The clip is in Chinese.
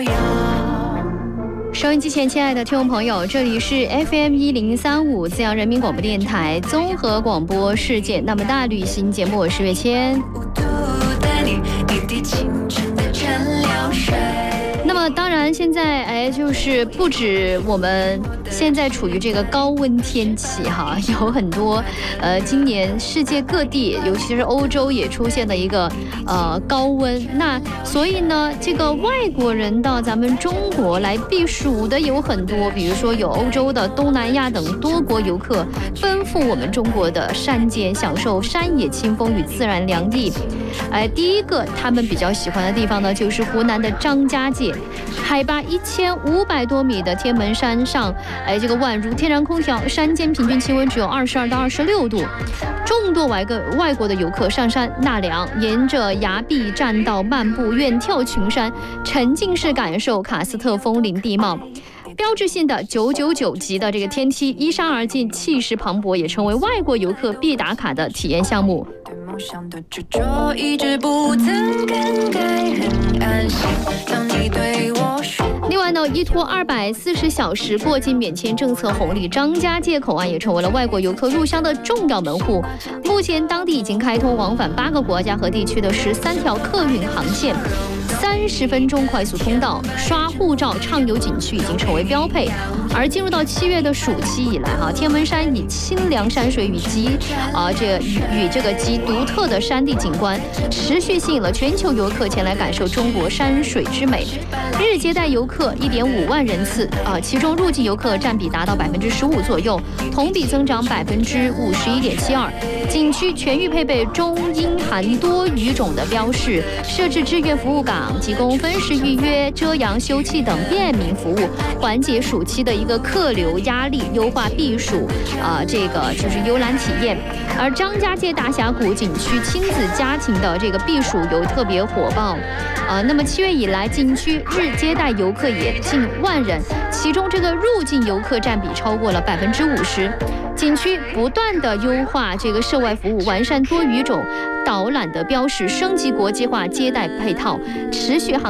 收音机前，亲爱的听众朋友，这里是 FM1035资阳人民广播电台综合广播世界那么大旅行节目，我是月谦。那么当然现在就是不止我们现在处于这个高温天气哈，有很多今年世界各地尤其是欧洲也出现了一个高温，那所以呢这个外国人到咱们中国来避暑的有很多，比如说有欧洲的、东南亚等多国游客奔赴我们中国的山间，享受山野清风与自然凉意。第一个他们比较喜欢的地方呢，就是湖南的张家界，海拔1500多米的天门山上，这个宛如天然空调，山间平均气温只有22到26度。众多外国的游客上山纳凉，沿着崖壁栈道漫步，远眺群山，沉浸式感受喀斯特风林地貌。标志性的999级的这个天梯依山而建，气势磅礴，也成为外国游客必打卡的体验项目。对梦想的执着一直不曾更改，很安心当你对我说。另外呢，依托240小时过境免签政策红利，张家界口岸也成为了外国游客入乡的重要门户。目前当地已经开通往返8个国家和地区的13条客运航线，30分钟快速通道，刷护照畅游景区已经成为标配。而进入到7月的暑期以来天门山以清凉山水与这个极独特的山地景观，持续吸引了全球游客前来感受中国山水之美。日接待游客1.5万人次，其中入境游客占比达到15%左右，同比增长51.72%。景区全域配备中英韩多语种的标示，设置志愿服务岗，提供分时预约、遮阳休憩等便民服务，缓解暑期的一个客流压力，优化避暑这个就是游览体验。而张家界大峡谷景区亲子家庭的这个避暑游特别火爆，那么7月以来，景区日接待游客也近万人，其中这个入境游客占比超过了50%。景区不断的优化这个涉外服务，完善多语种导览的标识，升级国际化接待配套，持续